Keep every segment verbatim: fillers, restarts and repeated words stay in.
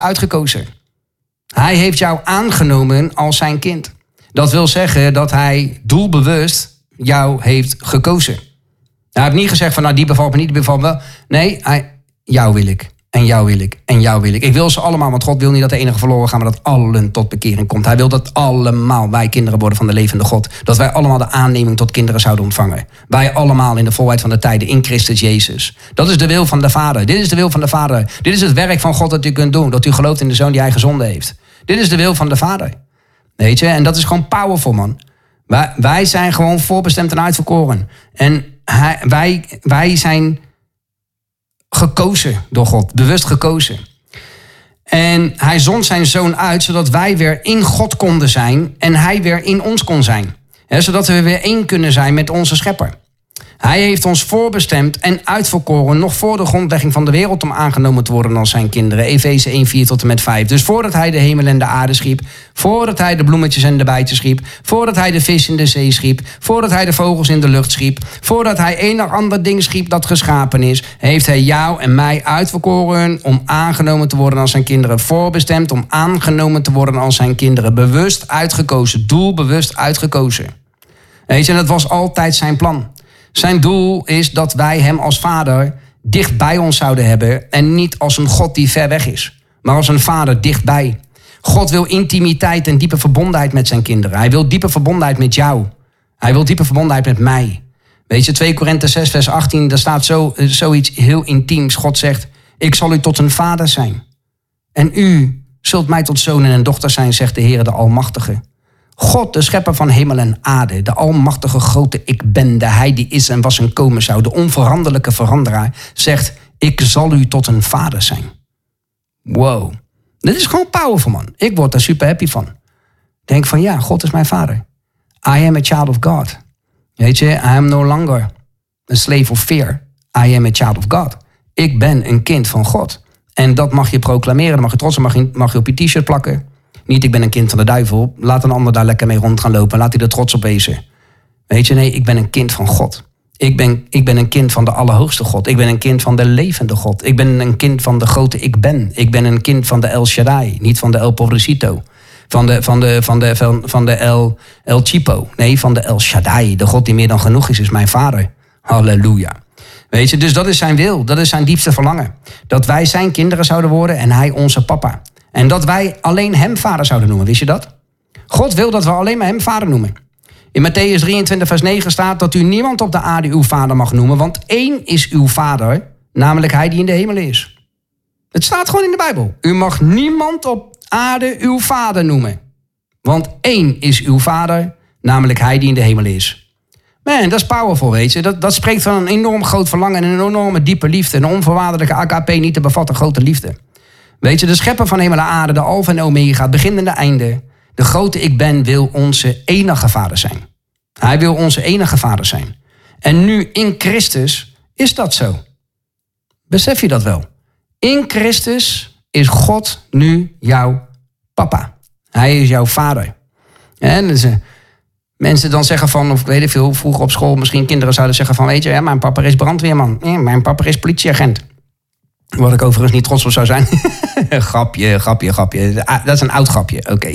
uitgekozen. Hij heeft jou aangenomen als zijn kind. Dat wil zeggen dat hij doelbewust jou heeft gekozen. Hij heeft niet gezegd van nou die bevalt me niet, die bevalt me wel. Nee, hij, jou wil ik. En jou wil ik. En jou wil ik. Ik wil ze allemaal, want God wil niet dat de enige verloren gaan, maar dat allen tot bekering komt. Hij wil dat allemaal wij kinderen worden van de levende God. Dat wij allemaal de aanneming tot kinderen zouden ontvangen. Wij allemaal in de volheid van de tijden in Christus Jezus. Dat is de wil van de Vader. Dit is de wil van de Vader. Dit is het werk van God dat u kunt doen. Dat u gelooft in de Zoon die hij gezonden heeft. Dit is de wil van de Vader. Weet je, en dat is gewoon powerful, man. Wij, wij zijn gewoon voorbestemd en uitverkoren. En hij, wij, wij zijn gekozen door God, bewust gekozen. En hij zond zijn zoon uit, zodat wij weer in God konden zijn en hij weer in ons kon zijn. He, zodat we weer één kunnen zijn met onze schepper. Hij heeft ons voorbestemd en uitverkoren nog voor de grondlegging van de wereld om aangenomen te worden als zijn kinderen. Efeze één vier tot en met vijf. Dus voordat hij de hemel en de aarde schiep, voordat hij de bloemetjes en de bijtjes schiep, voordat hij de vis in de zee schiep, voordat hij de vogels in de lucht schiep, voordat hij enig ander ding schiep dat geschapen is, heeft hij jou en mij uitverkoren om aangenomen te worden als zijn kinderen. Voorbestemd om aangenomen te worden als zijn kinderen. Bewust uitgekozen, doelbewust uitgekozen. Weet je, dat was altijd zijn plan. Zijn doel is dat wij hem als vader dicht bij ons zouden hebben en niet als een God die ver weg is, maar als een vader dichtbij. God wil intimiteit en diepe verbondenheid met zijn kinderen. Hij wil diepe verbondenheid met jou. Hij wil diepe verbondenheid met mij. Weet je, twee Korinthe zes vers achttien, daar staat zo, zoiets heel intiems. God zegt, ik zal u tot een vader zijn. En u zult mij tot zonen en dochters zijn, zegt de Heer de Almachtige. God, de schepper van hemel en aarde, de almachtige grote ik ben, de hij die is en was en komen zou, de onveranderlijke veranderaar, zegt, ik zal u tot een vader zijn. Wow, dit is gewoon powerful, man. Ik word daar super happy van. Denk van ja, God is mijn vader. I am a child of God. Weet je, I am no longer a slave of fear. I am a child of God. Ik ben een kind van God. En dat mag je proclameren, dat mag je trots, mag je, mag je op je t-shirt plakken. Niet, ik ben een kind van de duivel. Laat een ander daar lekker mee rond gaan lopen. Laat hij er trots op wezen. Weet je, nee, ik ben een kind van God. Ik ben, ik ben een kind van de Allerhoogste God. Ik ben een kind van de levende God. Ik ben een kind van de grote ik ben. Ik ben een kind van de El Shaddai. Niet van de El Pobrecito. Van de, van de, van de, van, van de El, El Chipo. Nee, van de El Shaddai. De God die meer dan genoeg is, is mijn vader. Halleluja. Weet je, dus dat is zijn wil. Dat is zijn diepste verlangen. Dat wij zijn kinderen zouden worden en hij onze papa. En dat wij alleen hem vader zouden noemen. Wist je dat? God wil dat we alleen maar hem vader noemen. In Matthäus drieëntwintig vers negen staat dat u niemand op de aarde uw vader mag noemen. Want één is uw vader, namelijk hij die in de hemel is. Het staat gewoon in de Bijbel. U mag niemand op aarde uw vader noemen. Want één is uw vader, namelijk hij die in de hemel is. Man, dat is powerful, weet je. Dat, dat spreekt van een enorm groot verlangen en een enorme diepe liefde. Een onvoorwaardelijke A K P, niet te bevatten grote liefde. Weet je, de schepper van hemel en aarde, de alfa en omega, het begin en de einde. De grote ik ben wil onze enige vader zijn. Hij wil onze enige vader zijn. En nu in Christus is dat zo. Besef je dat wel? In Christus is God nu jouw papa. Hij is jouw vader. En dus, uh, mensen dan zeggen van, of ik weet niet veel, vroeger op school misschien kinderen zouden zeggen van, weet je, ja, mijn papa is brandweerman. Ja, mijn papa is politieagent. Wat ik overigens niet trots op zou zijn. grapje, grapje, grapje. Dat is een oud grapje, oké. Okay.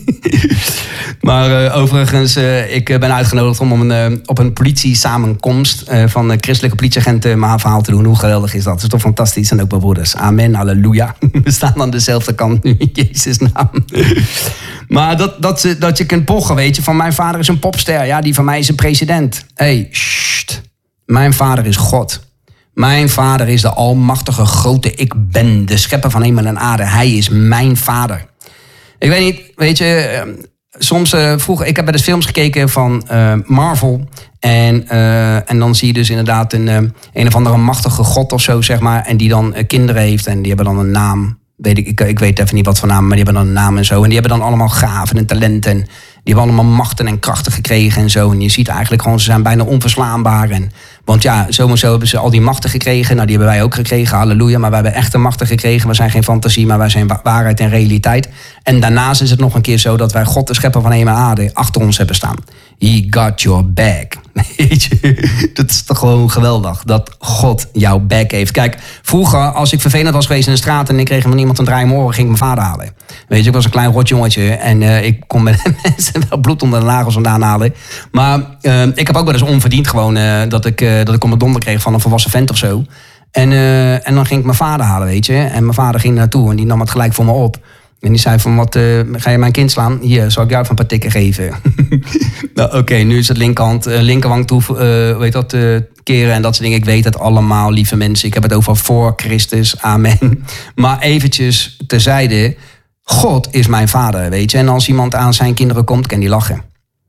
maar uh, overigens, uh, ik ben uitgenodigd om, om een, uh, op een politiesamenkomst uh, van uh, christelijke politieagenten mijn verhaal te doen. Hoe geweldig is dat? Dat is toch fantastisch? En ook mijn broeders. Amen, halleluja. We staan aan dezelfde kant nu in Jezus' naam. maar dat, dat, dat je kunt pochen, weet je. Van mijn vader is een popster. Ja, die van mij is een president. Hé, hey, sst. Mijn vader is God. Mijn vader is de almachtige grote ik ben, de schepper van hemel en aarde. Hij is mijn vader. Ik weet niet, weet je, soms uh, vroeger, ik heb bij de films gekeken van uh, Marvel. En, uh, en dan zie je dus inderdaad een, uh, een of andere machtige god of zo, zeg maar. En die dan uh, kinderen heeft en die hebben dan een naam. Weet ik, ik, ik weet even niet wat voor naam, maar die hebben dan een naam en zo. En die hebben dan allemaal gaven en talenten. En die hebben allemaal machten en krachten gekregen en zo. En je ziet eigenlijk gewoon, ze zijn bijna onverslaanbaar. En, want ja, zo en zo hebben ze al die machten gekregen. Nou, die hebben wij ook gekregen, halleluja. Maar wij hebben echte machten gekregen. We zijn geen fantasie, maar wij zijn wa- waarheid en realiteit. En daarnaast is het nog een keer zo dat wij God, de schepper van hemel en aarde, achter ons hebben staan. He got your back. Weet je, dat is toch gewoon geweldig. Dat God jouw back heeft. Kijk, vroeger als ik vervelend was geweest in de straat en ik kreeg van iemand een draai in mijn oren, ging ik mijn vader halen. Weet je, ik was een klein rotjongetje en uh, ik kon met mensen wel bloed onder de nagels vandaan halen. Maar uh, ik heb ook wel eens onverdiend gewoon uh, dat ik uh, dat ik om mijn donder kreeg van een volwassen vent of zo. En, uh, en dan ging ik mijn vader halen, weet je. En mijn vader ging naartoe en die nam het gelijk voor me op. En die zei van, wat uh, ga je mijn kind slaan? Hier, zal ik jou even een paar tikken geven. Nou, Oké, okay, nu is het linkerhand, uh, linkerwang toe, uh, weet dat, uh, keren en dat soort dingen. Ik weet het allemaal, lieve mensen. Ik heb het over voor Christus, amen. Maar eventjes terzijde, God is mijn vader, weet je. En als iemand aan zijn kinderen komt, kan die lachen.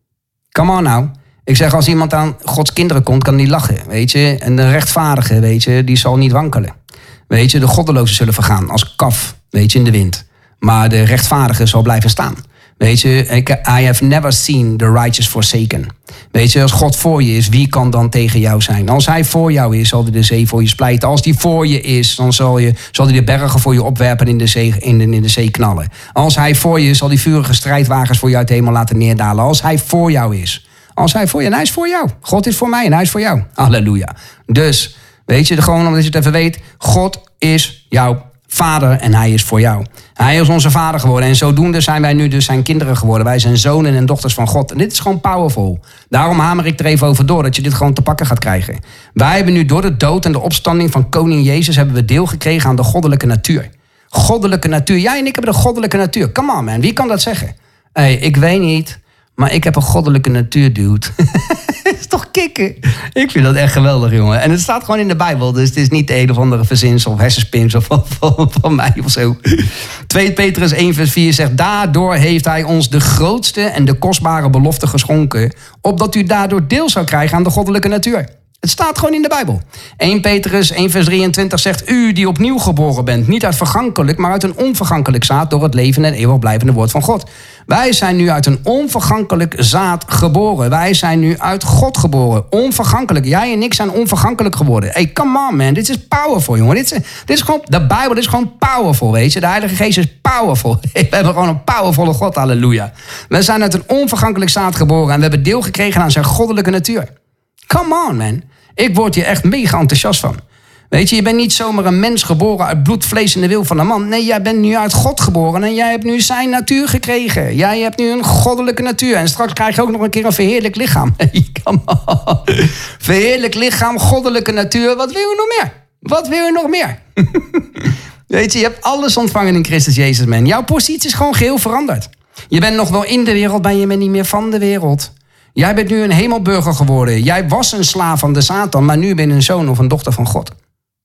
Come on nou. Ik zeg, als iemand aan Gods kinderen komt, kan die lachen, weet je. En de rechtvaardige, weet je, die zal niet wankelen. Weet je, de goddelozen zullen vergaan als kaf, weet je, in de wind. Maar de rechtvaardige zal blijven staan. Weet je, I have never seen the righteous forsaken. Weet je, als God voor je is, wie kan dan tegen jou zijn? Als hij voor jou is, zal hij de zee voor je splijten. Als hij voor je is, dan zal, je, zal hij de bergen voor je opwerpen en in de, zee, in, de, in de zee knallen. Als hij voor je is, zal hij vurige strijdwagens voor je uit de hemel laten neerdalen. Als hij voor jou is. Als hij voor je, en hij is voor jou. God is voor mij en hij is voor jou. Halleluja. Dus, weet je, gewoon omdat je het even weet, God is jouw vader en hij is voor jou. Hij is onze vader geworden en zodoende zijn wij nu dus zijn kinderen geworden. Wij zijn zonen en dochters van God. En dit is gewoon powerful. Daarom hamer ik er even over door, dat je dit gewoon te pakken gaat krijgen. Wij hebben nu door de dood en de opstanding van koning Jezus hebben we deel gekregen aan de goddelijke natuur. Goddelijke natuur. Jij en ik hebben de goddelijke natuur. Come on man, wie kan dat zeggen? Hey, ik weet niet, maar ik heb een goddelijke natuur, dude. Het is toch kicken? Ik vind dat echt geweldig, jongen. En het staat gewoon in de Bijbel. Dus het is niet de een of andere verzinsel of hersenspins of van, van, van mij of zo. tweede Petrus één vers vier zegt, daardoor heeft hij ons de grootste en de kostbare belofte geschonken, opdat u daardoor deel zou krijgen aan de goddelijke natuur. Het staat gewoon in de Bijbel. eerste Petrus één vers drieëntwintig zegt, u die opnieuw geboren bent, niet uit vergankelijk, maar uit een onvergankelijk zaad door het leven en eeuwig blijvende woord van God. Wij zijn nu uit een onvergankelijk zaad geboren. Wij zijn nu uit God geboren. Onvergankelijk. Jij en ik zijn onvergankelijk geworden. Hey, come on man. Dit is powerful, jongen. Dit is, dit is gewoon, de Bijbel is gewoon powerful, weet je. De Heilige Geest is powerful. We hebben gewoon een powervolle God, halleluja. We zijn uit een onvergankelijk zaad geboren en we hebben deel gekregen aan zijn goddelijke natuur. Come on, man. Ik word hier echt mega enthousiast van. Weet je, je bent niet zomaar een mens geboren uit bloed, vlees en de wil van een man. Nee, jij bent nu uit God geboren en jij hebt nu zijn natuur gekregen. Jij hebt nu een goddelijke natuur. En straks krijg je ook nog een keer een verheerlijk lichaam. Come on. Verheerlijk lichaam, goddelijke natuur. Wat wil je nog meer? Wat wil je nog meer? Weet je, je hebt alles ontvangen in Christus Jezus, man. Jouw positie is gewoon geheel veranderd. Je bent nog wel in de wereld, maar je bent niet meer van de wereld. Jij bent nu een hemelburger geworden. Jij was een slaaf van de Satan, maar nu ben je een zoon of een dochter van God.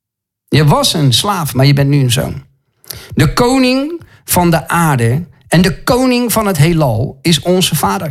Je was een slaaf, maar je bent nu een zoon. De koning van de aarde en de koning van het heelal is onze vader.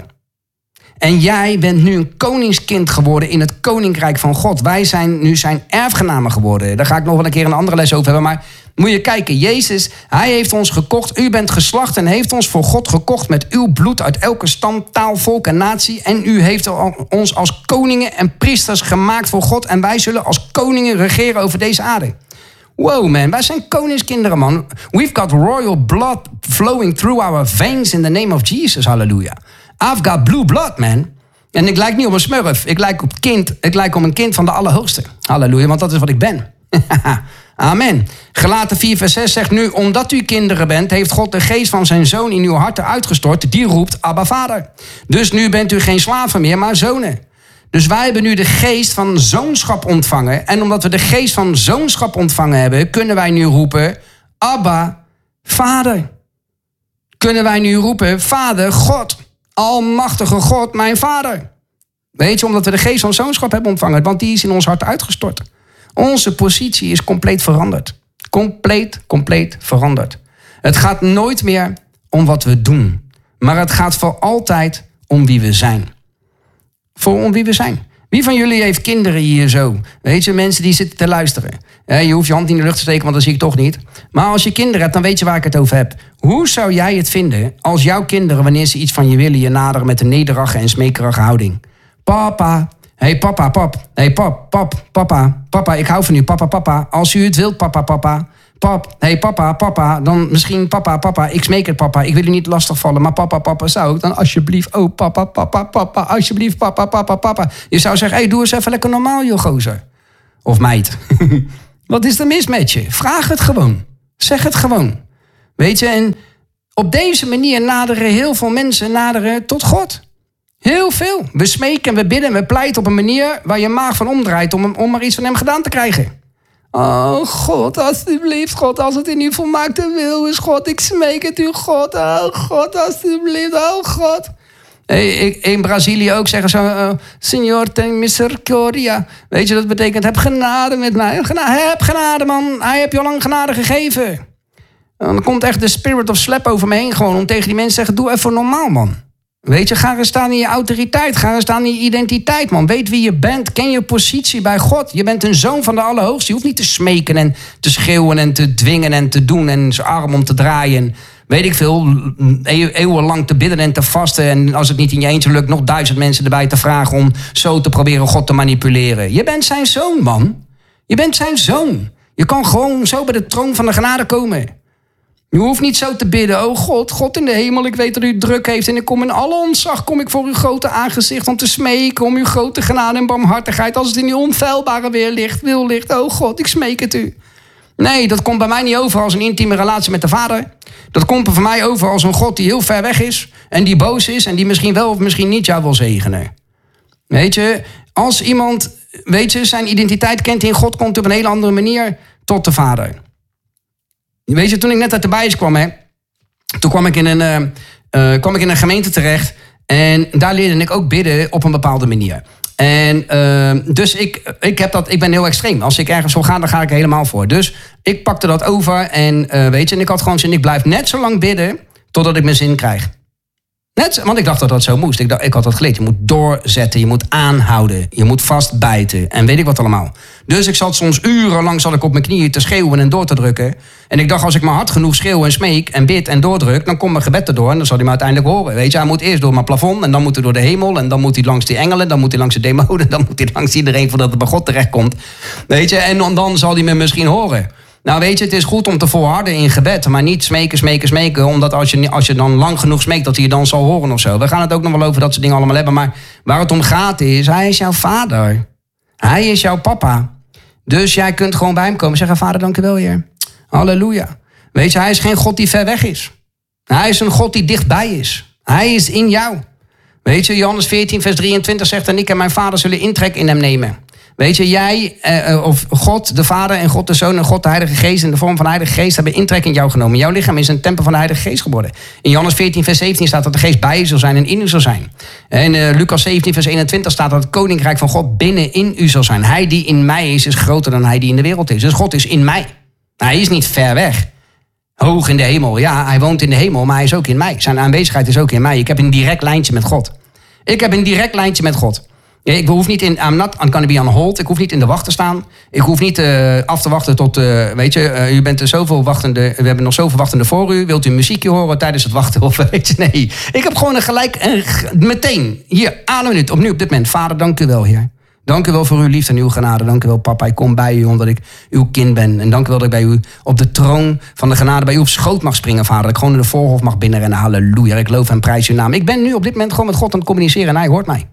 En jij bent nu een koningskind geworden in het koninkrijk van God. Wij zijn nu zijn erfgenamen geworden. Daar ga ik nog wel een keer een andere les over hebben. Maar moet je kijken, Jezus, hij heeft ons gekocht. U bent geslacht en heeft ons voor God gekocht met uw bloed uit elke stam, taal, volk en natie. En u heeft ons als koningen en priesters gemaakt voor God. En wij zullen als koningen regeren over deze aarde. Wow man, wij zijn koningskinderen man. We've got royal blood flowing through our veins in the name of Jesus, hallelujah. I've got blue blood, man. En ik lijk niet op een smurf. Ik lijk op kind. Ik lijk op een kind van de Allerhoogste. Halleluja, want dat is wat ik ben. Amen. Galaten vier vers zes zegt nu, omdat u kinderen bent, heeft God de geest van zijn zoon in uw harten uitgestort. Die roept, Abba Vader. Dus nu bent u geen slaven meer, maar zonen. Dus wij hebben nu de geest van zoonschap ontvangen. En omdat we de geest van zoonschap ontvangen hebben, kunnen wij nu roepen, Abba Vader. Kunnen wij nu roepen, Vader God. Almachtige God, mijn vader. Weet je, omdat we de geest van zoonschap hebben ontvangen. Want die is in ons hart uitgestort. Onze positie is compleet veranderd. Compleet, compleet veranderd. Het gaat nooit meer om wat we doen. Maar het gaat voor altijd om wie we zijn. Voor om wie we zijn. Wie van jullie heeft kinderen hier zo? Weet je, mensen die zitten te luisteren. Je hoeft je hand in de lucht te steken, want dat zie ik toch niet. Maar als je kinderen hebt, dan weet je waar ik het over heb. Hoe zou jij het vinden als jouw kinderen, wanneer ze iets van je willen, je naderen met een nederige en smekerige houding? Papa, hey papa, pap. Hey pap, pap, papa, papa, ik hou van u, papa, papa. Als u het wilt, papa, papa. Pap, hé hey, papa, papa, dan misschien papa, papa, ik smeek het papa, ik wil u niet lastigvallen, maar papa, papa, zou ik dan alsjeblieft, oh papa, papa, papa, alsjeblieft, papa, papa, papa. Je zou zeggen, hé, hey, doe eens even lekker normaal, joh, gozer. Of meid. Wat is er mis met je? Vraag het gewoon. Zeg het gewoon. Weet je, en op deze manier naderen heel veel mensen naderen tot God. Heel veel. We smeken, we bidden, we pleiten op een manier waar je maag van omdraait om, om maar iets van hem gedaan te krijgen. Oh God, alsjeblieft, God, als het in uw volmaakte wil is, God, ik smeek het u, God. Oh God, alsjeblieft, oh God. In Brazilië ook zeggen ze, uh, Senhor, ten misericordia. Weet je, dat betekent, heb genade met mij. Heb genade, man. Hij heeft je al lang genade gegeven. En dan komt echt de spirit of slap over me heen gewoon om tegen die mensen te zeggen, doe even normaal, man. Weet je, ga er staan in je autoriteit. Ga er staan in je identiteit, man. Weet wie je bent. Ken je positie bij God. Je bent een zoon van de Allerhoogste. Je hoeft niet te smeken en te schreeuwen en te dwingen en te doen en zijn arm om te draaien. Weet ik veel, eeuwenlang te bidden en te vasten. En als het niet in je eentje lukt, nog duizend mensen erbij te vragen om zo te proberen God te manipuleren. Je bent zijn zoon, man. Je bent zijn zoon. Je kan gewoon zo bij de troon van de genade komen. Je hoeft niet zo te bidden. Oh God, God in de hemel, ik weet dat u het druk heeft. En ik kom in alle ontzag, kom ik voor uw grote aangezicht om te smeken. Om uw grote genade en barmhartigheid. Als het in uw onfeilbare weer ligt, wil ligt. Oh God, ik smeek het u. Nee, dat komt bij mij niet over als een intieme relatie met de Vader. Dat komt er voor mij over als een God die heel ver weg is. En die boos is en die misschien wel of misschien niet jou wil zegenen. Weet je, als iemand, weet je, zijn identiteit kent in God, komt op een hele andere manier tot de Vader. Weet je, toen ik net uit de Bijs kwam, hè, toen kwam ik, in een, uh, uh, kwam ik in een gemeente terecht. En daar leerde ik ook bidden op een bepaalde manier. En uh, dus ik, ik, heb dat, ik ben heel extreem. Als ik ergens wil gaan, dan ga ik er helemaal voor. Dus ik pakte dat over en uh, weet je, en ik had gewoon zin, ik blijf net zo lang bidden totdat ik mijn zin krijg. Net, want ik dacht dat dat zo moest. Ik, dacht, ik had dat geleerd. Je moet doorzetten, je moet aanhouden, je moet vastbijten en weet ik wat allemaal. Dus ik zat soms urenlang zat ik op mijn knieën te schreeuwen en door te drukken. En ik dacht, als ik maar hard genoeg schreeuw en smeek en bid en doordruk, dan komt mijn gebed erdoor en dan zal hij me uiteindelijk horen. Weet je, hij moet eerst door mijn plafond en dan moet hij door de hemel en dan moet hij langs die engelen, dan moet hij langs de demonen, dan moet hij langs iedereen voordat het bij God terechtkomt. Weet je, en dan, dan zal hij me misschien horen. Nou weet je, het is goed om te volharden in gebed, maar niet smeken, smeken, smeken. Omdat als je, als je dan lang genoeg smeekt, dat hij je dan zal horen of zo. We gaan het ook nog wel over dat soort dingen allemaal hebben. Maar waar het om gaat is, hij is jouw vader. Hij is jouw papa. Dus jij kunt gewoon bij hem komen en zeggen, vader, dank u wel, Heer. Halleluja. Weet je, hij is geen God die ver weg is. Hij is een God die dichtbij is. Hij is in jou. Weet je, Johannes veertien, vers drieëntwintig zegt, en ik en mijn vader zullen intrek in hem nemen. Weet je, jij, eh, of God de Vader en God de Zoon en God de Heilige Geest in de vorm van de Heilige Geest hebben intrek in jou genomen. Jouw lichaam is een tempel van de Heilige Geest geworden. In Johannes veertien, vers zeventien staat dat de Geest bij je zal zijn en in u zal zijn. En in uh, Lucas zeventien, vers eenentwintig staat dat het Koninkrijk van God binnen in u zal zijn. Hij die in mij is, is groter dan hij die in de wereld is. Dus God is in mij. Hij is niet ver weg. Hoog in de hemel. Ja, hij woont in de hemel, maar hij is ook in mij. Zijn aanwezigheid is ook in mij. Ik heb een direct lijntje met God. Ik heb een direct lijntje met God. Ik hoef niet in, I'm not gonna be on hold. Ik hoef niet in de wacht te staan. Ik hoef niet uh, af te wachten tot, uh, weet je, uh, u bent er zoveel wachtende, we hebben nog zoveel wachtende voor u. Wilt u muziekje horen tijdens het wachten? Of weet je, nee. Ik heb gewoon een gelijk, en meteen, hier, aan een minuut, opnieuw op dit moment. Vader, dank u wel, Heer. Dank u wel voor uw liefde en uw genade. Dank u wel, papa, ik kom bij u omdat ik uw kind ben. En dank u wel dat ik bij u op de troon van de genade bij u op schoot mag springen, vader. Dat ik gewoon in de voorhof mag binnenrennen. Halleluja, ik loof en prijs uw naam. Ik ben nu op dit moment gewoon met God aan het communiceren en hij hoort mij.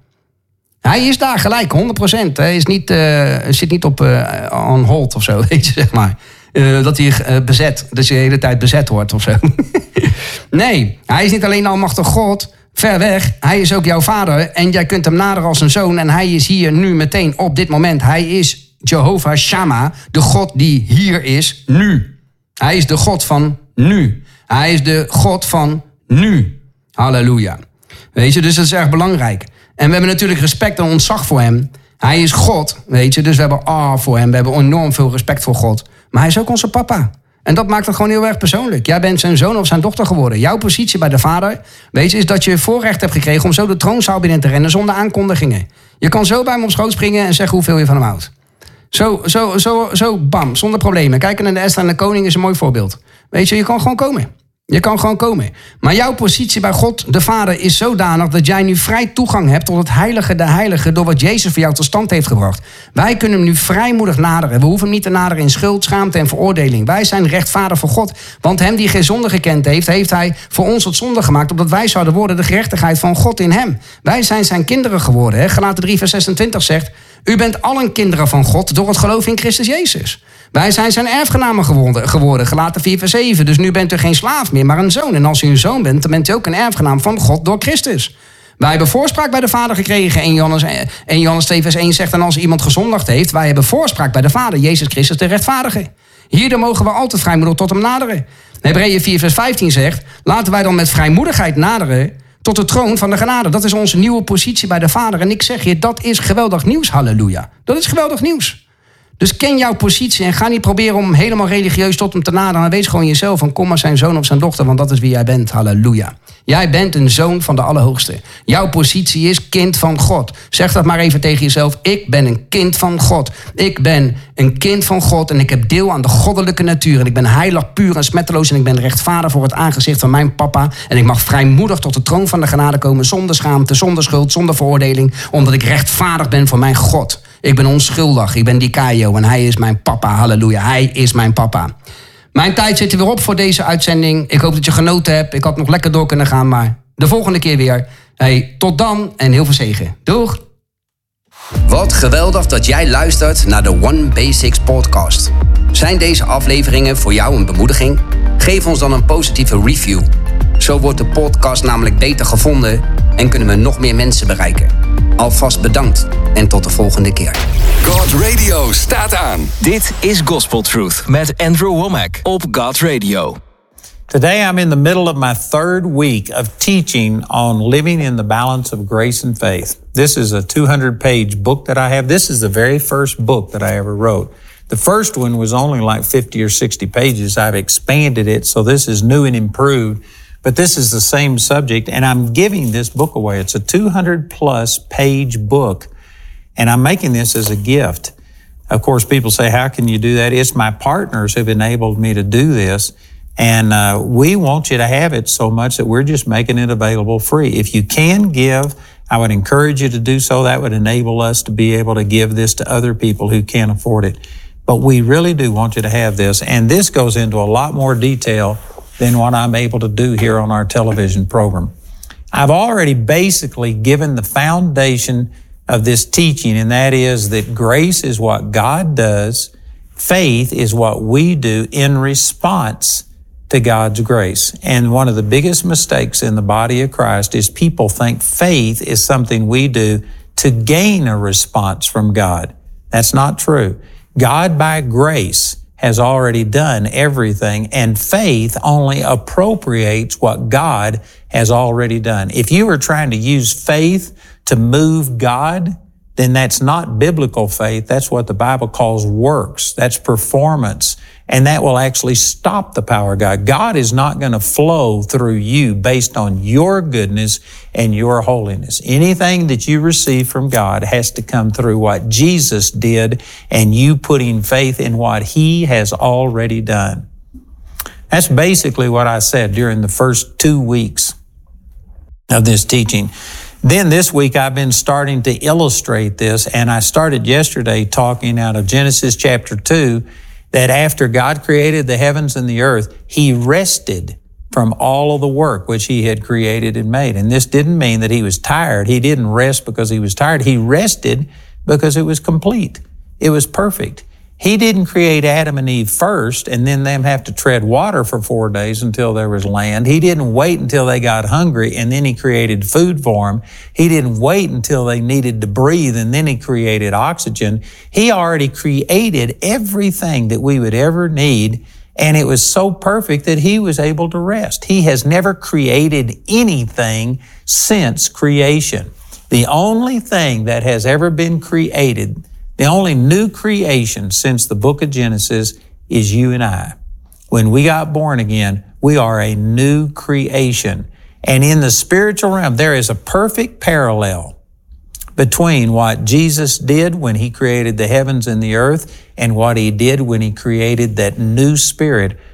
Hij is daar gelijk, honderd procent. Hij is niet, uh, zit niet op uh, on hold of zo, weet je, zeg maar. Uh, dat hij uh, bezet, dat je de hele tijd bezet wordt of zo. Nee, hij is niet alleen almachtig God, ver weg. Hij is ook jouw vader en jij kunt hem naderen als een zoon. En hij is hier nu meteen op dit moment. Hij is Jehovah Shammah, de God die hier is nu. Hij is de God van nu. Hij is de God van nu. Halleluja. Weet je, dus dat is erg belangrijk. En we hebben natuurlijk respect en ontzag voor hem. Hij is God, weet je. Dus we hebben awe voor hem. We hebben enorm veel respect voor God. Maar hij is ook onze papa. En dat maakt het gewoon heel erg persoonlijk. Jij bent zijn zoon of zijn dochter geworden. Jouw positie bij de vader, weet je, is dat je voorrecht hebt gekregen om zo de troonzaal binnen te rennen zonder aankondigingen. Je kan zo bij hem op schoot springen en zeggen hoeveel je van hem houdt. Zo, zo, zo, zo, bam, zonder problemen. Kijken naar de Esther en de koning is een mooi voorbeeld. Weet je, je kan gewoon komen. Je kan gewoon komen. Maar jouw positie bij God, de Vader, is zodanig dat jij nu vrij toegang hebt tot het heilige de heilige door wat Jezus voor jou tot stand heeft gebracht. Wij kunnen hem nu vrijmoedig naderen. We hoeven hem niet te naderen in schuld, schaamte en veroordeling. Wij zijn rechtvaardig voor God. Want hem die geen zonde gekend heeft, heeft hij voor ons tot zonde gemaakt, opdat wij zouden worden de gerechtigheid van God in hem. Wij zijn zijn kinderen geworden. Hè? Galaten drie vers zesentwintig zegt, u bent allen kinderen van God door het geloof in Christus Jezus. Wij zijn zijn erfgenamen geworden, geworden, Galaten vier vers zeven. Dus nu bent u geen slaaf meer, maar een zoon. En als u een zoon bent, dan bent u ook een erfgenaam van God door Christus. Wij hebben voorspraak bij de Vader gekregen. En Johannes, en Johannes twee vers één zegt, en als iemand gezondigd heeft, wij hebben voorspraak bij de Vader, Jezus Christus de rechtvaardige. Hierdoor mogen we altijd vrijmoedig tot hem naderen. Hebreeën vier vers vijftien zegt, laten wij dan met vrijmoedigheid naderen tot de troon van de genade. Dat is onze nieuwe positie bij de Vader. En ik zeg je, dat is geweldig nieuws, halleluja. Dat is geweldig nieuws. Dus ken jouw positie en ga niet proberen om helemaal religieus tot hem te naderen. Maar wees gewoon jezelf van kom maar zijn zoon of zijn dochter, want dat is wie jij bent. Halleluja. Jij bent een zoon van de Allerhoogste. Jouw positie is kind van God. Zeg dat maar even tegen jezelf. Ik ben een kind van God. Ik ben een kind van God en ik heb deel aan de goddelijke natuur. En ik ben heilig, puur en smetteloos en ik ben rechtvaardig voor het aangezicht van mijn papa. En ik mag vrijmoedig tot de troon van de genade komen zonder schaamte, zonder schuld, zonder veroordeling. Omdat ik rechtvaardig ben voor mijn God. Ik ben onschuldig, ik ben Dikaio en hij is mijn papa. Halleluja, hij is mijn papa. Mijn tijd zit er weer op voor deze uitzending. Ik hoop dat je genoten hebt. Ik had nog lekker door kunnen gaan, maar de volgende keer weer. Hey, tot dan en heel veel zegen. Doeg! Wat geweldig dat jij luistert naar de One Basics podcast. Zijn deze afleveringen voor jou een bemoediging? Geef ons dan een positieve review. Zo wordt de podcast namelijk beter gevonden en kunnen we nog meer mensen bereiken. Alvast bedankt en tot de volgende keer. God Radio staat aan. Dit is Gospel Truth met Andrew Womack op God Radio. Today I'm in the middle of my third week of teaching on living in the balance of grace and faith. This is a two hundred page book that I have. This is the very first book that I ever wrote. The first one was only like fifty or sixty pages. I've expanded it, so this is new and improved. But this is the same subject, and I'm giving this book away. It's a two hundred plus page book, and I'm making this as a gift. Of course, people say, how can you do that? It's my partners who've enabled me to do this, and uh, we want you to have it so much that we're just making it available free. If you can give, I would encourage you to do so. That would enable us to be able to give this to other people who can't afford it. But we really do want you to have this, and this goes into a lot more detail than what I'm able to do here on our television program. I've already basically given the foundation of this teaching, and that is that grace is what God does. Faith is what we do in response to God's grace. And one of the biggest mistakes in the body of Christ is people think faith is something we do to gain a response from God. That's not true. God, by grace, has already done everything, and faith only appropriates what God has already done. If you are trying to use faith to move God, then that's not biblical faith. That's what the Bible calls works. That's performance. And that will actually stop the power of God. God is not going to flow through you based on your goodness and your holiness. Anything that you receive from God has to come through what Jesus did and you putting faith in what He has already done. That's basically what I said during the first two weeks of this teaching. Then this week I've been starting to illustrate this, and I started yesterday talking out of Genesis chapter two, that after God created the heavens and the earth, He rested from all of the work which He had created and made. And this didn't mean that He was tired. He didn't rest because He was tired. He rested because it was complete. It was perfect. He didn't create Adam and Eve first and then them have to tread water for four days until there was land. He didn't wait until they got hungry and then He created food for them. He didn't wait until they needed to breathe and then He created oxygen. He already created everything that we would ever need, and it was so perfect that He was able to rest. He has never created anything since creation. The only thing that has ever been created, the only new creation since the book of Genesis, is you and I. When we got born again, we are a new creation. And in the spiritual realm, there is a perfect parallel between what Jesus did when He created the heavens and the earth and what He did when He created that new spirit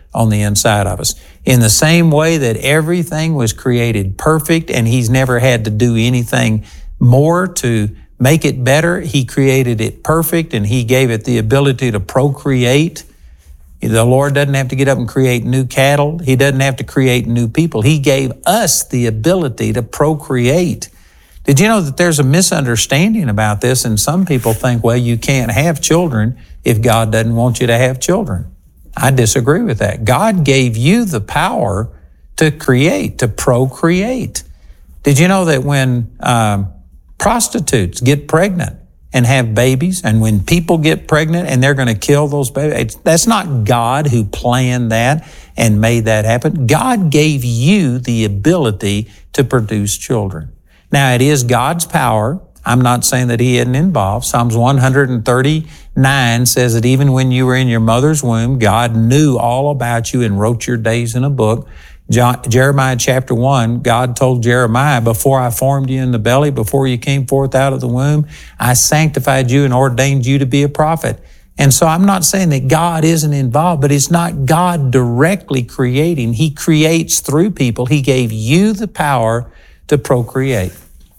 on the inside of us. In the same way that everything was created perfect and He's never had to do anything more to make it better, He created it perfect and He gave it the ability to procreate. The Lord doesn't have to get up and create new cattle. He doesn't have to create new people. He gave us the ability to procreate. Did you know that there's a misunderstanding about this? And some people think, well, you can't have children if God doesn't want you to have children. I disagree with that. God gave you the power to create, to procreate. Did you know that when um, prostitutes get pregnant and have babies, and when people get pregnant and they're going to kill those babies, that's not God who planned that and made that happen. God gave you the ability to produce children. Now, it is God's power. I'm not saying that He isn't involved. Psalms one thirty-nine says that even when you were in your mother's womb, God knew all about you and wrote your days in a book. John, Jeremiah chapter one, God told Jeremiah, before I formed you in the belly, before you came forth out of the womb, I sanctified you and ordained you to be a prophet. And so I'm not saying that God isn't involved, but it's not God directly creating. He creates through people. He gave you the power to procreate.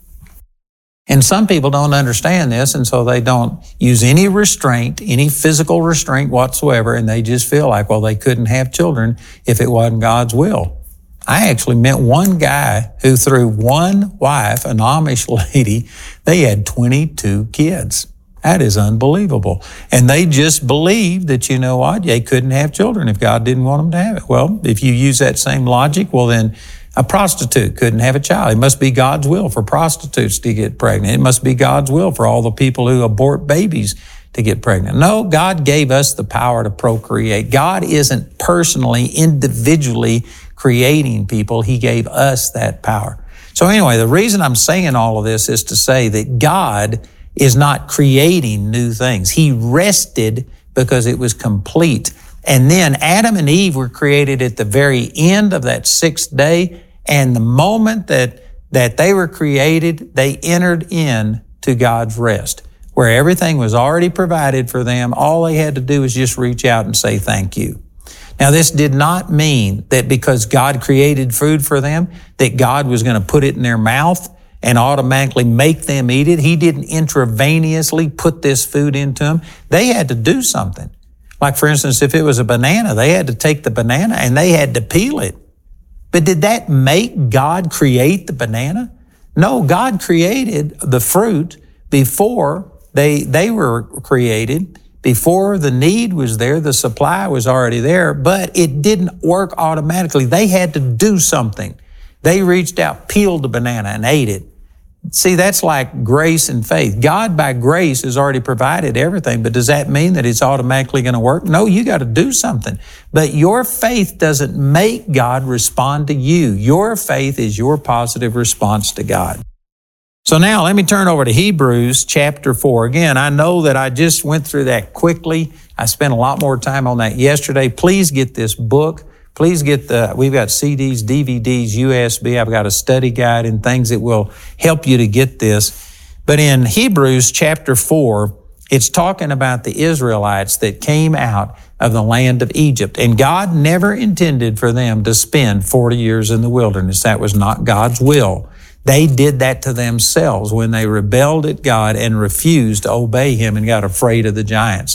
And some people don't understand this, and so they don't use any restraint, any physical restraint whatsoever, and they just feel like, well, they couldn't have children if it wasn't God's will. I actually met one guy who, through one wife, an Amish lady, they had twenty-two kids. That is unbelievable. And they just believed that, you know what, they couldn't have children if God didn't want them to have it. Well, if you use that same logic, well then, a prostitute couldn't have a child. It must be God's will for prostitutes to get pregnant. It must be God's will for all the people who abort babies to get pregnant. No, God gave us the power to procreate. God isn't personally, individually creating people. He gave us that power. So anyway, the reason I'm saying all of this is to say that God is not creating new things. He rested because it was complete. And then Adam and Eve were created at the very end of that sixth day. And the moment that, that they were created, they entered in to God's rest, where everything was already provided for them. All they had to do was just reach out and say thank you. Now, this did not mean that because God created food for them, that God was going to put it in their mouth and automatically make them eat it. He didn't intravenously put this food into them. They had to do something. Like, for instance, if it was a banana, they had to take the banana and they had to peel it. But did that make God create the banana? No, God created the fruit before they, they were created, before the need was there, the supply was already there, but it didn't work automatically. They had to do something. They reached out, peeled the banana, and ate it. See, that's like grace and faith. God, by grace, has already provided everything, but does that mean that it's automatically going to work? No, you got to do something. But your faith doesn't make God respond to you. Your faith is your positive response to God. So now let me turn over to Hebrews chapter four. Again, I know that I just went through that quickly. I spent a lot more time on that yesterday. Please get this book. Please get the, we've got C Ds, D V Ds, U S B. I've got a study guide and things that will help you to get this. But in Hebrews chapter four, it's talking about the Israelites that came out of the land of Egypt. And God never intended for them to spend forty years in the wilderness. That was not God's will. They did that to themselves when they rebelled at God and refused to obey Him and got afraid of the giants.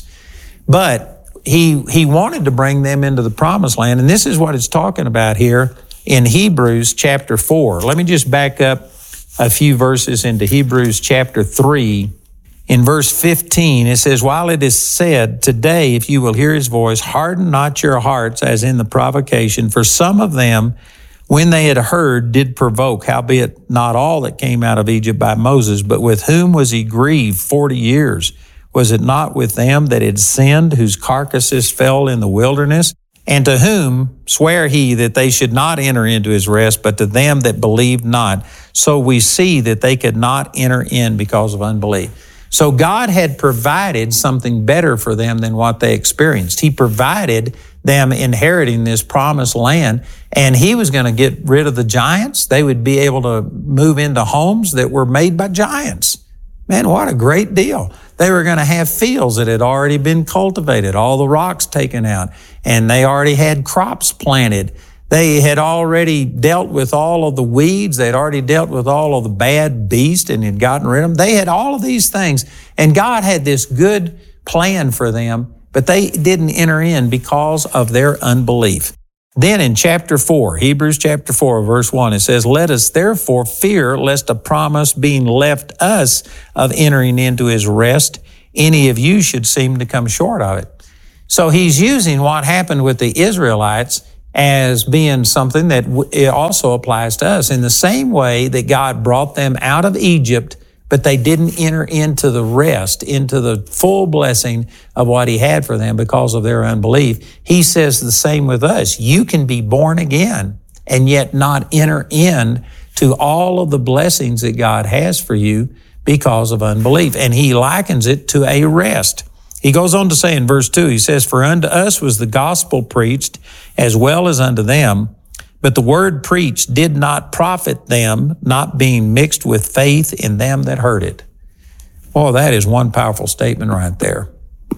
But He, he wanted to bring them into the promised land. And this is what it's talking about here in Hebrews chapter four. Let me just back up a few verses into Hebrews chapter three. In verse fifteen, it says, while it is said, today, if you will hear His voice, harden not your hearts as in the provocation. For some of them, when they had heard, did provoke, howbeit not all that came out of Egypt by Moses, but with whom was he grieved forty years? Was it not with them that had sinned, whose carcasses fell in the wilderness? And to whom sware he that they should not enter into his rest, but to them that believed not? So we see that they could not enter in because of unbelief. So God had provided something better for them than what they experienced. He provided them inheriting this promised land, and He was going to get rid of the giants. They would be able to move into homes that were made by giants. Man, what a great deal. They were going to have fields that had already been cultivated, all the rocks taken out, and they already had crops planted. They had already dealt with all of the weeds. They'd already dealt with all of the bad beasts and had gotten rid of them. They had all of these things. And God had this good plan for them, but they didn't enter in because of their unbelief. Then in chapter four, Hebrews chapter four, verse one, it says, "Let us therefore fear lest a promise being left us of entering into his rest, any of you should seem to come short of it." So he's using what happened with the Israelites as being something that it also applies to us in the same way that God brought them out of Egypt, but they didn't enter into the rest, into the full blessing of what he had for them because of their unbelief. He says the same with us. You can be born again and yet not enter in to all of the blessings that God has for you because of unbelief. And he likens it to a rest. He goes on to say in verse two, he says, "For unto us was the gospel preached as well as unto them, but the word preached did not profit them, not being mixed with faith in them that heard it." Oh, that is one powerful statement right there.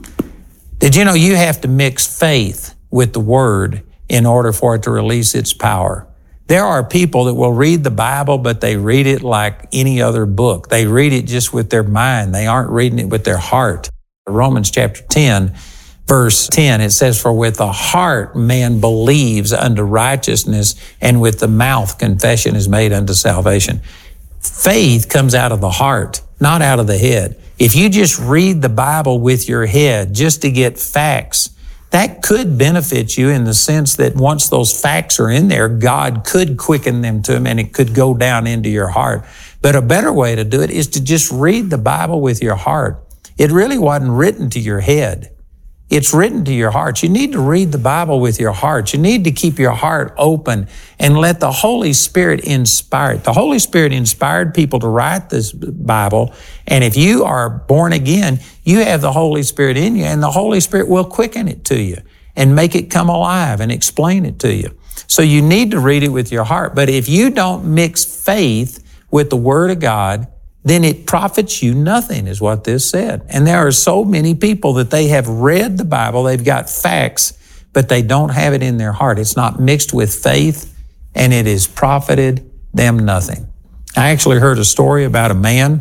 Did you know you have to mix faith with the word in order for it to release its power? There are people that will read the Bible, but they read it like any other book. They read it just with their mind. They aren't reading it with their heart. Romans chapter ten, verse ten, it says, "For with the heart man believes unto righteousness, and with the mouth confession is made unto salvation." Faith comes out of the heart, not out of the head. If you just read the Bible with your head just to get facts, that could benefit you in the sense that once those facts are in there, God could quicken them to them and it could go down into your heart. But a better way to do it is to just read the Bible with your heart. It really wasn't written to your head. It's written to your heart. You need to read the Bible with your heart. You need to keep your heart open and let the Holy Spirit inspire it. The Holy Spirit inspired people to write this Bible. And if you are born again, you have the Holy Spirit in you, and the Holy Spirit will quicken it to you and make it come alive and explain it to you. So you need to read it with your heart. But if you don't mix faith with the Word of God, then it profits you nothing, is what this said. And there are so many people that they have read the Bible, they've got facts, but they don't have it in their heart. It's not mixed with faith, and it has profited them nothing. I actually heard a story about a man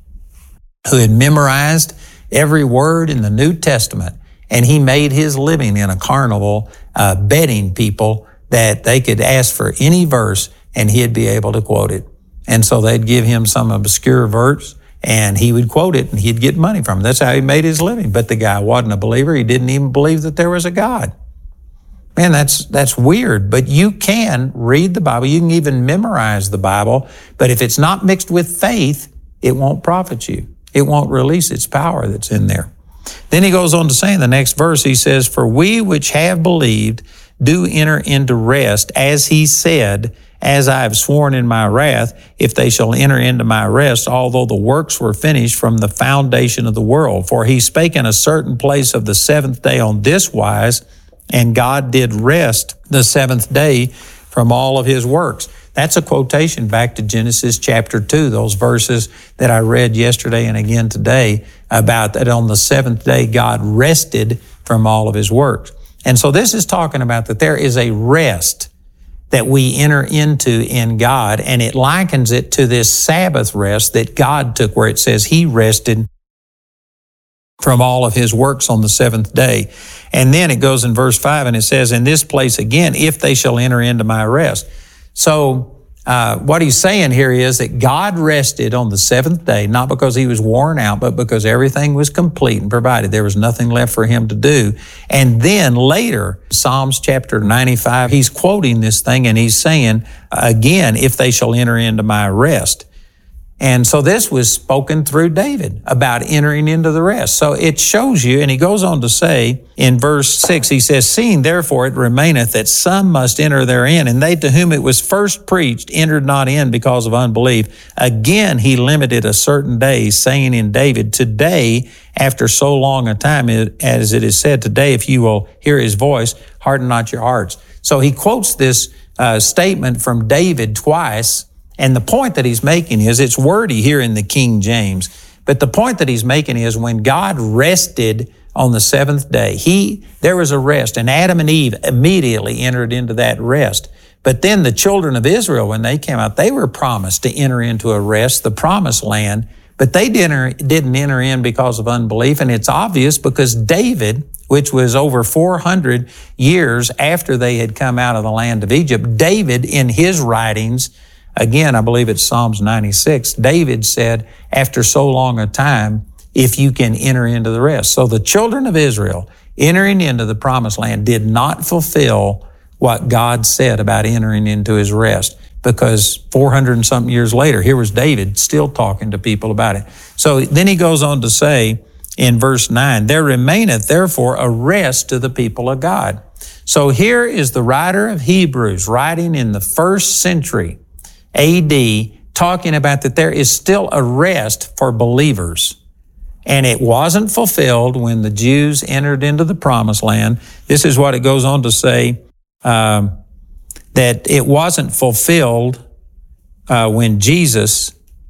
who had memorized every word in the New Testament, and he made his living in a carnival uh, betting people that they could ask for any verse, and he'd be able to quote it. And so they'd give him some obscure verse and he would quote it and he'd get money from it. That's how he made his living. But the guy wasn't a believer. He didn't even believe that there was a God. Man, that's, that's weird. But you can read the Bible. You can even memorize the Bible. But if it's not mixed with faith, it won't profit you. It won't release its power that's in there. Then he goes on to say in the next verse, he says, "For we which have believed do enter into rest, as he said, as I have sworn in my wrath, if they shall enter into my rest, although the works were finished from the foundation of the world. For he spake in a certain place of the seventh day on this wise, and God did rest the seventh day from all of his works." That's a quotation back to Genesis chapter two, those verses that I read yesterday and again today about that on the seventh day God rested from all of his works. And so this is talking about that there is a rest that we enter into in God, and it likens it to this Sabbath rest that God took, where it says he rested from all of his works on the seventh day. And then it goes in verse five and it says, "In this place again, if they shall enter into my rest." So uh, what he's saying here is that God rested on the seventh day, not because he was worn out, but because everything was complete and provided. There was nothing left for him to do. And then later, Psalms chapter ninety-five, he's quoting this thing and he's saying, again, "if they shall enter into my rest." And so this was spoken through David about entering into the rest. So it shows you, and he goes on to say in verse six, he says, "Seeing therefore it remaineth that some must enter therein, and they to whom it was first preached entered not in because of unbelief. Again he limited a certain day, saying in David, Today, after so long a time, as it is said, today if you will hear his voice, harden not your hearts." So he quotes this uh, statement from David twice. And the point that he's making is, it's wordy here in the King James, But the point that he's making is when God rested on the seventh day, he, there was a rest, and Adam and Eve immediately entered into that rest. But then the children of Israel, when they came out, they were promised to enter into a rest, the promised land, but they didn't, didn't enter in because of unbelief. And it's obvious because David, which was over four hundred years after they had come out of the land of Egypt, David, in his writings, again, I believe it's Psalms ninety-six, David said, after so long a time, if you can enter into the rest. So the children of Israel entering into the promised land did not fulfill what God said about entering into his rest, because four hundred and something years later, here was David still talking to people about it. So then he goes on to say in verse nine, there remaineth therefore a rest to the people of God. So here is the writer of Hebrews writing in the first century A D, talking about that there is still a rest for believers. And it wasn't fulfilled when the Jews entered into the promised land. This is what it goes on to say, um, that it wasn't fulfilled uh, when Jesus,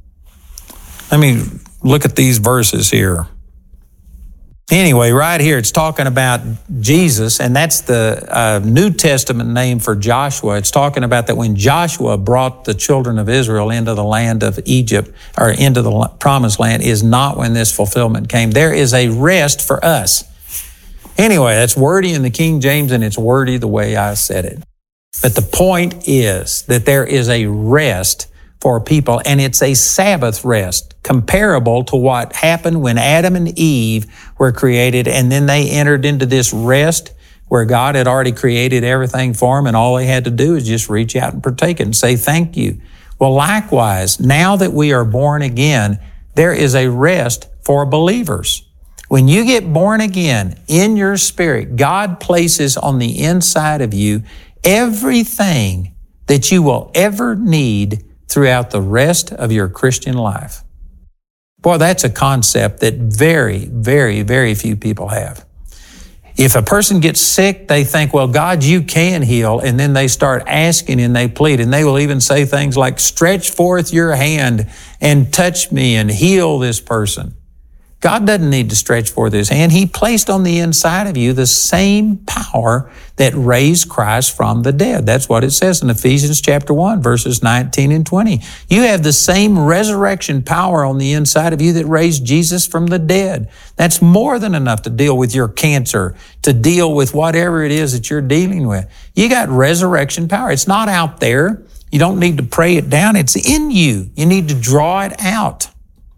let me look at these verses here. Anyway, right here, it's talking about Jesus, and that's the uh, New Testament name for Joshua. It's talking about that when Joshua brought the children of Israel into the land of Egypt, or into the promised land, is not when this fulfillment came. There is a rest for us. Anyway, that's wordy in the King James, and it's wordy the way I said it. But the point is that there is a rest for people, and it's a Sabbath rest, comparable to what happened when Adam and Eve were created, and then they entered into this rest where God had already created everything for them, and all they had to do is just reach out and partake it and say thank you. Well, likewise, now that we are born again, there is a rest for believers. When you get born again in your spirit, God places on the inside of you everything that you will ever need throughout the rest of your Christian life. Boy, that's a concept that very, very, very few people have. If a person gets sick, they think, well, God, you can heal. And then they start asking and they plead. And they will even say things like, stretch forth your hand and touch me and heal this person. God doesn't need to stretch forth his hand. He placed on the inside of you the same power that raised Christ from the dead. That's what it says in Ephesians chapter one, verses nineteen and twenty. You have the same resurrection power on the inside of you that raised Jesus from the dead. That's more than enough to deal with your cancer, to deal with whatever it is that you're dealing with. You got resurrection power. It's not out there. You don't need to pray it down. It's in you. You need to draw it out.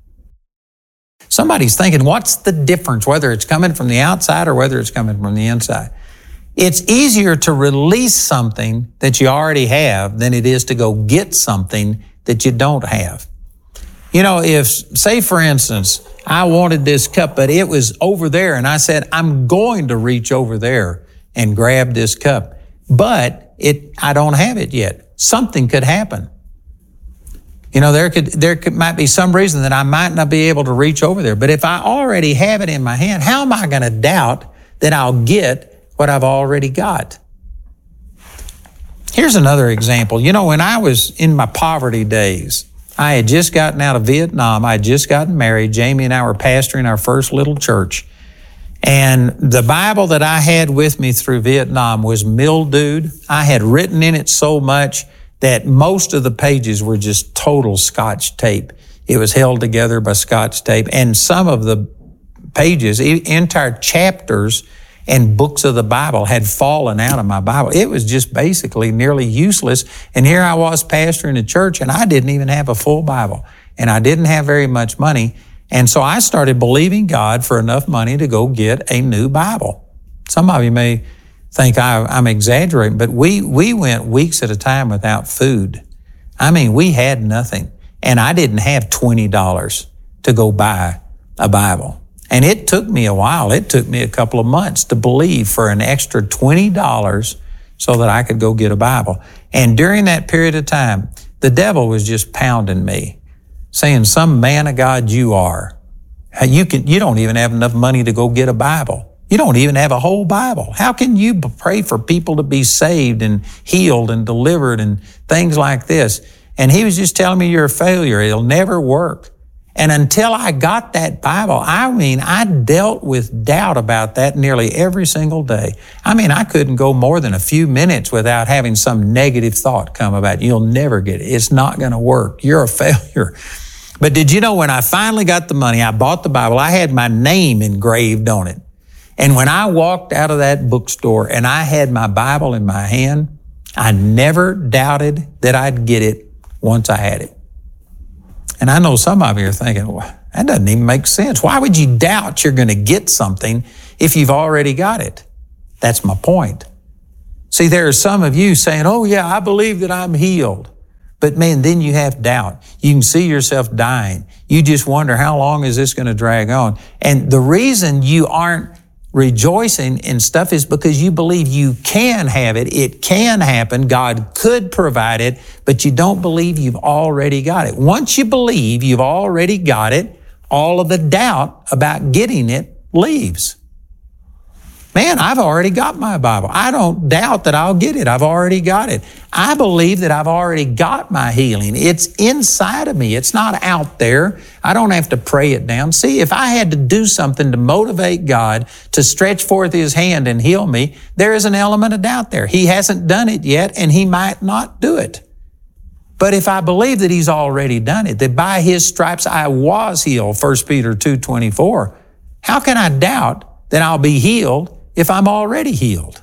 Somebody's thinking, what's the difference, whether it's coming from the outside or whether it's coming from the inside? It's easier to release something that you already have than it is to go get something that you don't have. You know, if, say for instance, I wanted this cup, but it was over there, and I said, I'm going to reach over there and grab this cup, but it, I don't have it yet. Something could happen. You know, there could, there could, might be some reason that I might not be able to reach over there. But if I already have it in my hand, how am I going to doubt that I'll get what I've already got? Here's another example. You know, when I was in my poverty days, I had just gotten out of Vietnam. I had just gotten married. Jamie and I were pastoring our first little church. And the Bible that I had with me through Vietnam was mildewed. I had written in it so much that most of the pages were just total Scotch tape. It was held together by Scotch tape. And some of the pages, entire chapters and books of the Bible had fallen out of my Bible. It was just basically nearly useless. And here I was pastoring a church, and I didn't even have a full Bible. And I didn't have very much money. And so I started believing God for enough money to go get a new Bible. Some of you may think I, I'm exaggerating, but we, we went weeks at a time without food. I mean, we had nothing. And I didn't have twenty dollars to go buy a Bible. And it took me a while. It took me a couple of months to believe for an extra twenty dollars so that I could go get a Bible. And during that period of time, the devil was just pounding me, saying, some man of God you are. You can, you don't even have enough money to go get a Bible. You don't even have a whole Bible. How can you pray for people to be saved and healed and delivered and things like this? And he was just telling me, you're a failure. It'll never work. And until I got that Bible, I mean, I dealt with doubt about that nearly every single day. I mean, I couldn't go more than a few minutes without having some negative thought come about. You'll never get it. It's not going to work. You're a failure. But did you know when I finally got the money, I bought the Bible, I had my name engraved on it. And when I walked out of that bookstore and I had my Bible in my hand, I never doubted that I'd get it once I had it. And I know some of you are thinking, well, that doesn't even make sense. Why would you doubt you're going to get something if you've already got it? That's my point. See, there are some of you saying, oh yeah, I believe that I'm healed. But man, then you have doubt. You can see yourself dying. You just wonder, how long is this going to drag on? And the reason you aren't rejoicing in stuff is because you believe you can have it. It can happen. God could provide it, but you don't believe you've already got it. Once you believe you've already got it, all of the doubt about getting it leaves. Man, I've already got my Bible. I don't doubt that I'll get it. I've already got it. I believe that I've already got my healing. It's inside of me. It's not out there. I don't have to pray it down. See, if I had to do something to motivate God to stretch forth His hand and heal me, there is an element of doubt there. He hasn't done it yet, and He might not do it. But if I believe that He's already done it, that by His stripes I was healed, First Peter two twenty-four, how can I doubt that I'll be healed if I'm already healed?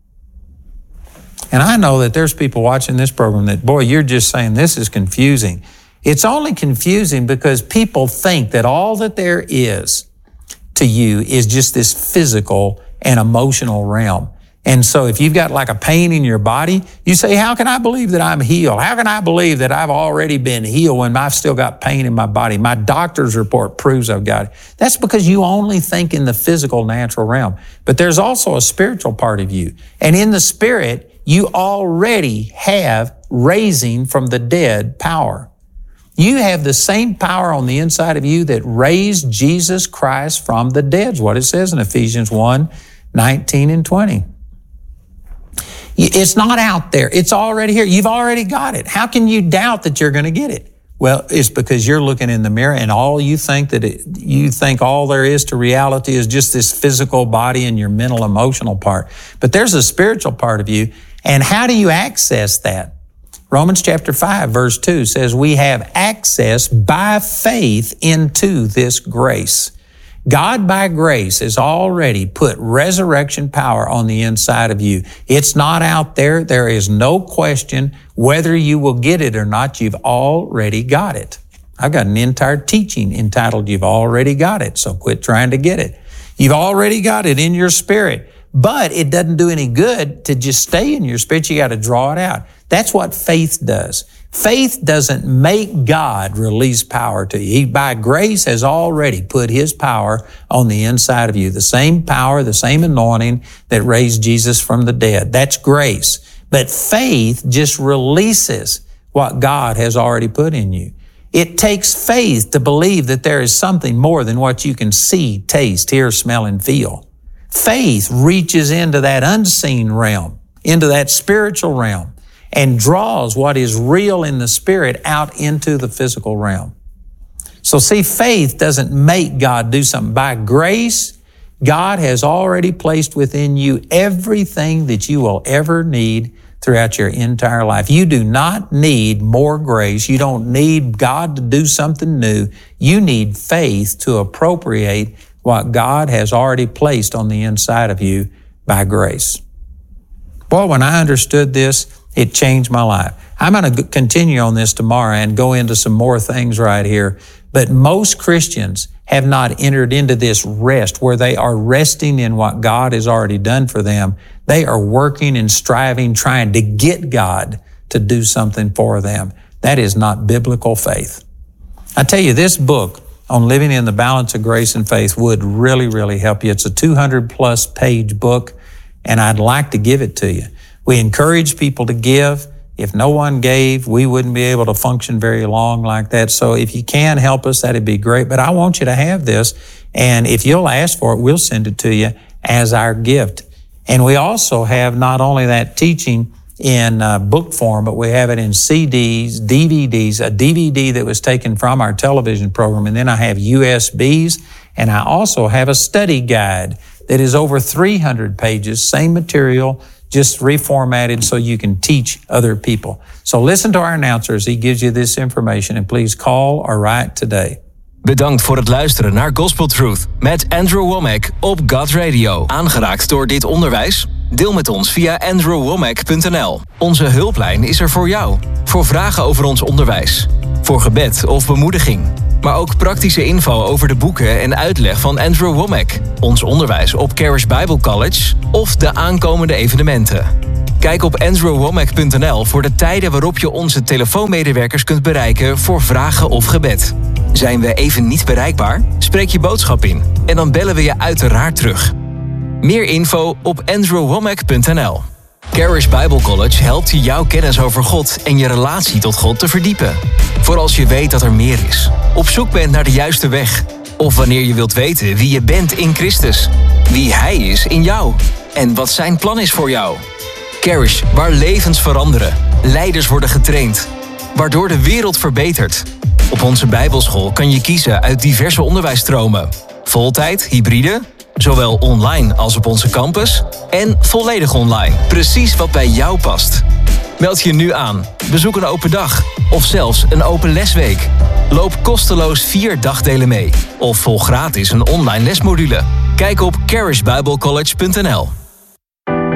And I know that there's people watching this program that, boy, you're just saying this is confusing. It's only confusing because people think that all that there is to you is just this physical and emotional realm. And so if you've got like a pain in your body, you say, how can I believe that I'm healed? How can I believe that I've already been healed when I've still got pain in my body? My doctor's report proves I've got it. That's because you only think in the physical, natural realm. But there's also a spiritual part of you. And in the spirit, you already have raising from the dead power. You have the same power on the inside of you that raised Jesus Christ from the dead, is what it says in Ephesians one, nineteen and twenty. It's not out there. It's already here. You've already got it. How can you doubt that you're going to get it? Well, it's because you're looking in the mirror and all you think that it, you think all there is to reality is just this physical body and your mental, emotional part. But there's a spiritual part of you. And how do you access that? Romans chapter five, verse two says, we have access by faith into this grace. God by grace has already put resurrection power on the inside of you. It's not out there. There is no question whether you will get it or not. You've already got it. I've got an entire teaching entitled, You've Already Got It. So quit trying to get it. You've already got it in your spirit, but it doesn't do any good to just stay in your spirit. You got to draw it out. That's what faith does. Faith doesn't make God release power to you. He, by grace, has already put His power on the inside of you. The same power, the same anointing that raised Jesus from the dead. That's grace. But faith just releases what God has already put in you. It takes faith to believe that there is something more than what you can see, taste, hear, smell, and feel. Faith reaches into that unseen realm, into that spiritual realm, and draws what is real in the spirit out into the physical realm. So see, faith doesn't make God do something. By grace, God has already placed within you everything that you will ever need throughout your entire life. You do not need more grace. You don't need God to do something new. You need faith to appropriate what God has already placed on the inside of you by grace. Boy, when I understood this, it changed my life. I'm going to continue on this tomorrow and go into some more things right here. But most Christians have not entered into this rest where they are resting in what God has already done for them. They are working and striving, trying to get God to do something for them. That is not biblical faith. I tell you, this book on living in the balance of grace and faith would really, really help you. It's a two hundred plus page book, and I'd like to give it to you. We encourage people to give. If no one gave, we wouldn't be able to function very long like that. So if you can help us, that'd be great. But I want you to have this. And if you'll ask for it, we'll send it to you as our gift. And we also have not only that teaching in uh, book form, but we have it in C Ds, D V Ds, a D V D that was taken from our television program, and then I have U S Bs, and I also have a study guide that is over three hundred pages, same material, just reformatted so you can teach other people. So listen to our announcer as he gives you this information, and please call or write today. Bedankt voor het luisteren naar Gospel Truth met Andrew Wommack op God Radio. Aangeraakt door dit onderwijs? Deel met ons via andrew wommack punt n l. Onze hulplijn is er voor jou. Voor vragen over ons onderwijs. Voor gebed of bemoediging. Maar ook praktische info over de boeken en uitleg van Andrew Wommack. Ons onderwijs op Charis Bible College of de aankomende evenementen. Kijk op andrew wommack punt n l voor de tijden waarop je onze telefoonmedewerkers kunt bereiken voor vragen of gebed. Zijn we even niet bereikbaar? Spreek je boodschap in en dan bellen we je uiteraard terug. Meer info op andrew wommack punt n l. Charis Bible College helpt je jouw kennis over God en je relatie tot God te verdiepen. Voor als je weet dat er meer is. Op zoek bent naar de juiste weg. Of wanneer je wilt weten wie je bent in Christus. Wie Hij is in jou. En wat zijn plan is voor jou. Charis, waar levens veranderen. Leiders worden getraind. Waardoor de wereld verbetert. Op onze Bijbelschool kan je kiezen uit diverse onderwijsstromen. Voltijd, hybride, zowel online als op onze campus. En volledig online. Precies wat bij jou past. Meld je nu aan. Bezoek een open dag. Of zelfs een open lesweek. Loop kosteloos vier dagdelen mee. Of volg gratis een online lesmodule. Kijk op charis bible college punt n l.